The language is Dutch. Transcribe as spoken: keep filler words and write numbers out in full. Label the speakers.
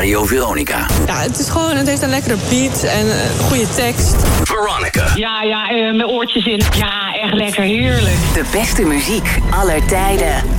Speaker 1: Radio Veronica.
Speaker 2: Ja, het is gewoon, het heeft een lekkere beat en een goede tekst.
Speaker 1: Veronica.
Speaker 3: Ja, ja, uh, mijn oortjes in. Ja, echt lekker, heerlijk.
Speaker 4: De beste muziek aller tijden.